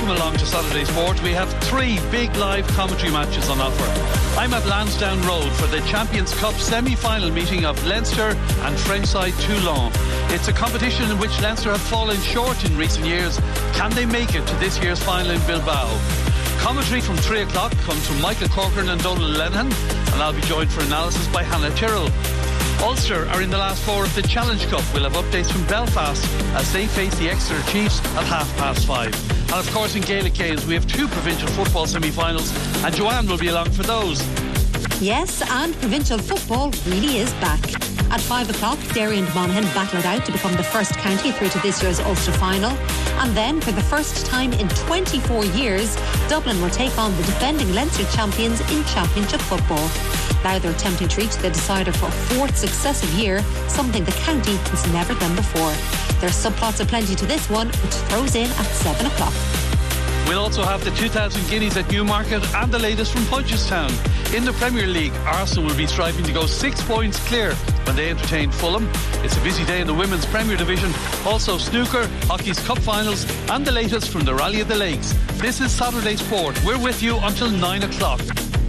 welcome along to Saturday Sport. We have 3 big live commentary matches on offer. I'm at Lansdowne Road for the Champions Cup semi-final meeting of Leinster and French side Toulon. It's a competition in which Leinster have fallen short in recent years. Can they make it to this year's final in Bilbao? Commentary from 3 o'clock comes from Michael Corcoran and Donald Lenihan, and I'll be joined for analysis by Hannah Tyrrell. Ulster are in the last 4 of the Challenge Cup. We'll have updates from Belfast as they face the Exeter Chiefs at 5:30. And of course in Gaelic games we have 2 provincial football semi-finals, and Joanne will be along for those. Yes, and provincial football really is back. At 5 o'clock, Derry and Monaghan battle it out to become the first county through to this year's Ulster final. And then, for the first time in 24 years, Dublin will take on the defending Leinster champions in Championship football. Now they're attempting to reach the decider for a 4th successive year, something the county has never done before. There's subplots aplenty to this one, which throws in at 7 o'clock. We'll also have the 2,000 guineas at Newmarket and the latest from Punchestown. In the Premier League, Arsenal will be striving to go 6 points clear when they entertain Fulham. It's a busy day in the Women's Premier Division. Also snooker, hockey's cup finals and the latest from the Rally of the Lakes. This is Saturday Sport. We're with you until 9 o'clock.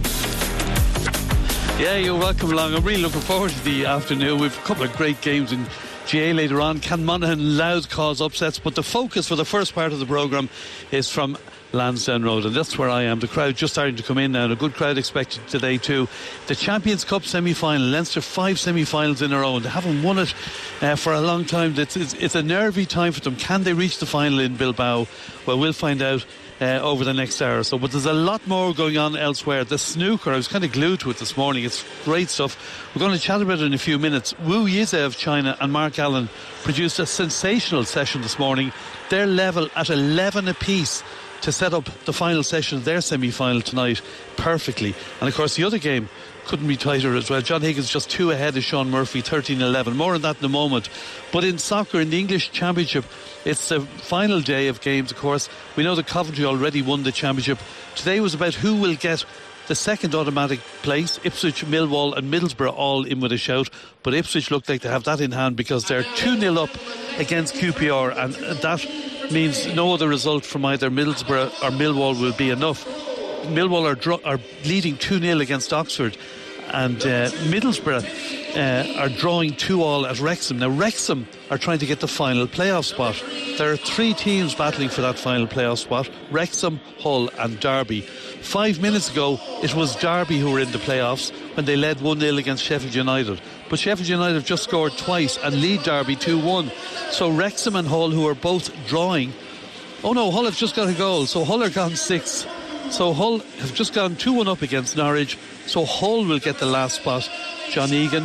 Yeah, you're welcome along. I'm really looking forward to the afternoon. We've a couple of great games in GA later on. Can Monaghan Louth cause upsets? But the focus for the first part of the programme is from Lansdowne Road, and that's where I am. The crowd just starting to come in now, and a good crowd expected today too. The Champions Cup semi-final, Leinster 5 semi-finals in a row, and they haven't won it for a long time. It's a nervy time for them. Can they reach the final in Bilbao? Well, we'll find out over the next hour or so. But there's a lot more going on elsewhere. The snooker, I was kind of glued to it this morning. It's great stuff. We're going to chat about it in a few minutes. Wu Yize of China and Mark Allen produced a sensational session this morning. They're level at 11 apiece to set up the final session of their semi-final tonight perfectly. And of course the other game couldn't be tighter as well. John Higgins just 2 ahead of Sean Murphy, 13-11. More on that in a moment. But in soccer, in the English Championship, it's the final day of games, of course. We know that Coventry already won the championship. Today was about who will get the second automatic place. Ipswich, Millwall and Middlesbrough all in with a shout, but Ipswich look like they have that in hand because they're 2-0 up against QPR, and that means no other result from either Middlesbrough or Millwall will be enough. Millwall are leading 2-0 against Oxford, and Middlesbrough are drawing 2-2 at Wrexham. Now Wrexham are trying to get the final playoff spot. There are 3 teams battling for that final playoff spot: Wrexham, Hull and Derby. 5 minutes ago it was Derby who were in the playoffs when they led 1-0 against Sheffield United, but Sheffield United have just scored twice and lead Derby 2-1. So Wrexham and Hull, who are both drawing, oh no, Hull have just got a goal, so Hull are gone 6. So Hull have just gone 2-1 up against Norwich, so Hull will get the last spot. John Egan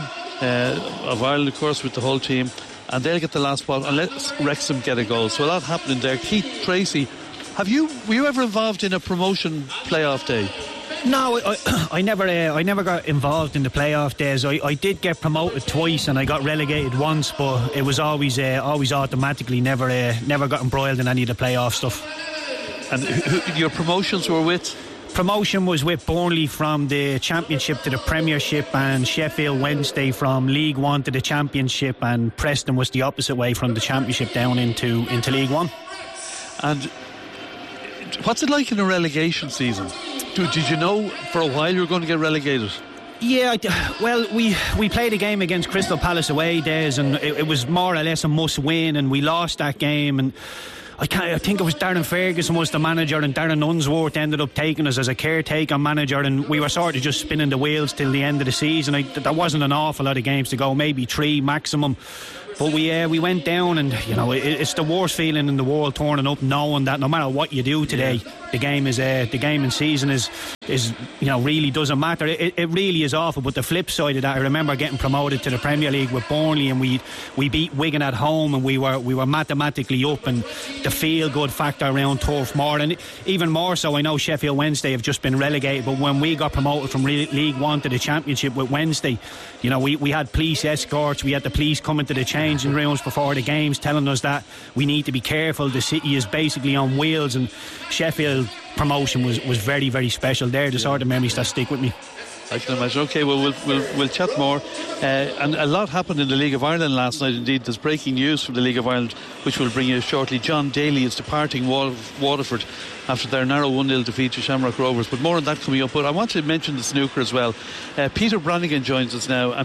of Ireland, of course, with the whole team, and they'll get the last spot unless Wrexham get a goal. So a lot happening there. Keith Tracy, were you ever involved in a promotion playoff day? No, I never got involved in the playoff days. I did get promoted twice and I got relegated once, but it was always automatically. Never got embroiled in any of the playoff stuff. And your promotions were with? Promotion was with Burnley from the Championship to the Premiership, and Sheffield Wednesday from League One to the Championship, and Preston was the opposite way from the Championship down into League One. And what's it like in a relegation season? Did you know for a while you were going to get relegated? Yeah, well, we played a game against Crystal Palace away days, and it was more or less a must win, and we lost that game. And I think it was Darren Ferguson was the manager, and Darren Unsworth ended up taking us as a caretaker manager, and we were sort of just spinning the wheels till the end of the season. There wasn't an awful lot of games to go, maybe 3 maximum. But we went down, and you know it's the worst feeling in the world, turning up knowing that no matter what you do today, the game in season is really doesn't matter. It really is awful. But the flip side of that, I remember getting promoted to the Premier League with Burnley, and we beat Wigan at home, and we were mathematically up, and the feel good factor around Turf Moor, and even more so. I know Sheffield Wednesday have just been relegated, but when we got promoted from League One to the Championship with Wednesday, you know, we had police escorts, we had the police coming to the changing rooms before the games telling us that we need to be careful. The city is basically on wheels, and Sheffield promotion was very, very special. They're the sort of memories that stick with me. I can imagine. Okay, well, we'll chat more. And a lot happened in the League of Ireland last night. Indeed, there's breaking news from the League of Ireland, which we'll bring you shortly. John Daly is departing Waterford after their narrow 1-0 defeat to Shamrock Rovers. But more on that coming up. But I want to mention the snooker as well. Peter Brannigan joins us now,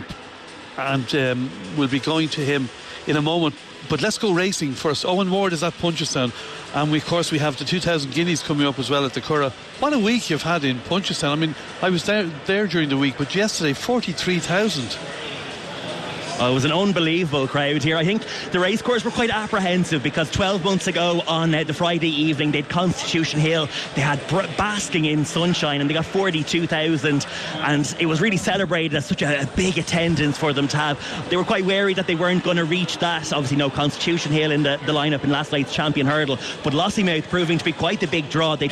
and we'll be going to him in a moment. But let's go racing first. Owen Ward is at Punchestown, and of course we have the 2,000 guineas coming up as well at the Curragh. What a week you've had in Punchestown. I mean, I was there during the week, but yesterday 43,000. Oh, it was an unbelievable crowd here. I think the racecourse were quite apprehensive because 12 months ago on the Friday evening they'd Constitution Hill, they had basking in sunshine, and they got 42,000, and it was really celebrated as such a big attendance for them to have. They were quite wary that they weren't going to reach that. Obviously no Constitution Hill in the lineup in last night's champion hurdle, but Lossiemouth proving to be quite the big draw. They'd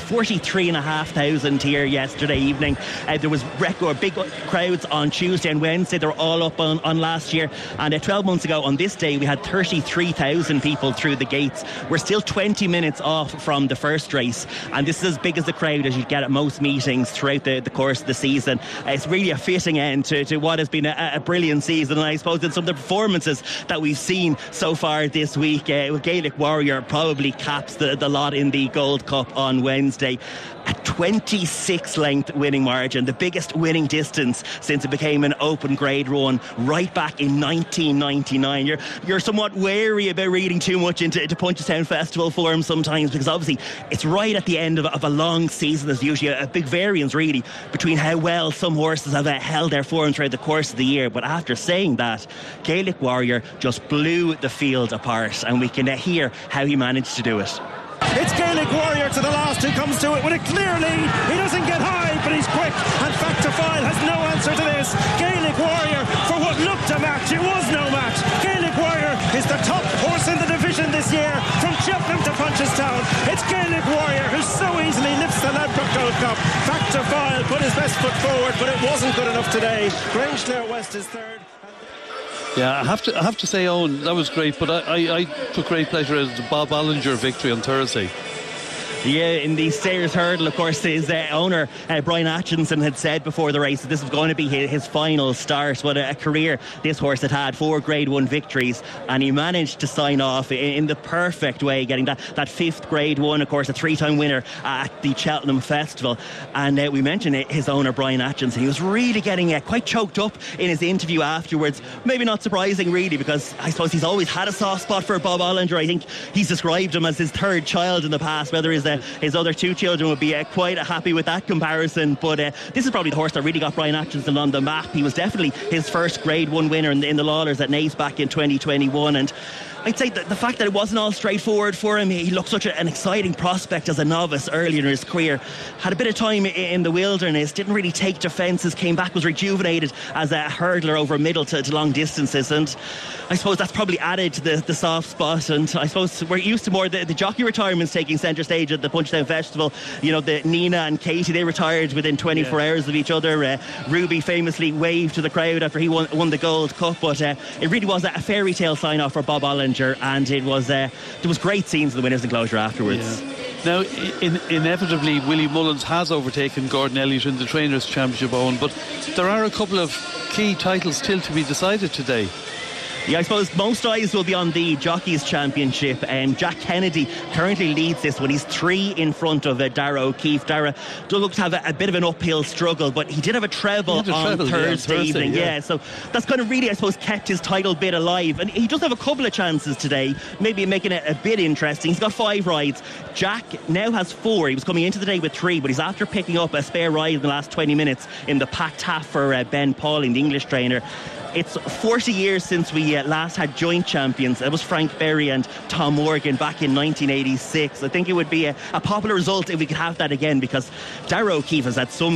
43,500 here yesterday evening. There was record big crowds on Tuesday and Wednesday. They were all up on last year. And 12 months ago on this day we had 33,000 people through the gates. We're still 20 minutes off from the first race, and this is as big as the crowd as you get at most meetings throughout the course of the season. It's really a fitting end to what has been a brilliant season, and I suppose in some of the performances that we've seen so far this week, Gaelic Warrior probably caps the lot in the Gold Cup on Wednesday. A 26 length winning margin, the biggest winning distance since it became an open grade run right back in 1999. You're somewhat wary about reading too much into Punchestown Festival form sometimes, because obviously it's right at the end of a long season. There's usually a big variance really between how well some horses have held their form throughout the course of the year. But after saying that, Gaelic Warrior just blew the field apart, and we can hear how he managed to do it. It's Gaelic Warrior to the last who comes to it with a clear lead. He doesn't get high, but he's quick, and Factifile has no answer to this. Gaelic Warrior, for what looked a match, it was no match. Gaelic Warrior is the top horse in the division this year, from Cheltenham to Punchestown. It's Gaelic Warrior who so easily lifts the Ladbroke Gold Cup. Factifile put his best foot forward, but it wasn't good enough today. Grangeclare West is third. Yeah, I have to say, Owen, that was great, but I took great pleasure in the Bob Ollinger victory on Thursday. Yeah, in the Stayers Hurdle, of course, his owner, Brian Atkinson, had said before the race that this was going to be his final start. What a career this horse had 4 Grade 1 victories, and he managed to sign off in the perfect way, getting that 5th Grade 1, of course, a 3-time winner at the Cheltenham Festival. And we mentioned his owner, Brian Atkinson. He was really getting quite choked up in his interview afterwards. Maybe not surprising, really, because I suppose he's always had a soft spot for Bob Ollinger. I think he's described him as his third child in the past, whether his other 2 children would be quite happy with that comparison. But this is probably the horse that really got Brian Atkinson on the map. He was definitely his first Grade 1 winner in the Lawlers at Naas back in 2021, and I'd say that the fact that it wasn't all straightforward for him, he looked such an exciting prospect as a novice earlier in his career. Had a bit of time in the wilderness, didn't really take to fences, came back, was rejuvenated as a hurdler over middle to long distances, and I suppose that's probably added to the soft spot. And I suppose we're used to more the jockey retirements taking centre stage at the Punchestown Festival. You know, the Nina and Katie, they retired within 24 hours of each other. Ruby famously waved to the crowd after he won the Gold Cup, but it really was a fairy tale sign off for Bob Ollinger, and it was there was great scenes in the winners' enclosure afterwards. Yeah. Now, inevitably, Willie Mullins has overtaken Gordon Elliott in the Trainers' Championship, Owen, but there are a couple of key titles still to be decided today. Yeah, I suppose most eyes will be on the Jockeys Championship. Jack Kennedy currently leads this one. He's 3 in front of Dara O'Keefe. Dara does look to have a bit of an uphill struggle, but he did have a treble on Thursday evening. Yeah, so that's kind of really, I suppose, kept his title bid alive. And he does have a couple of chances today, maybe making it a bit interesting. He's got 5 rides. Jack now has 4. He was coming into the day with 3, but he's after picking up a spare ride in the last 20 minutes in the packed half for Ben Pauling, the English trainer. It's 40 years since we last had joint champions. It was Frank Berry and Tom Morgan back in 1986. I think it would be a popular result if we could have that again, because Dara O'Keefe has had some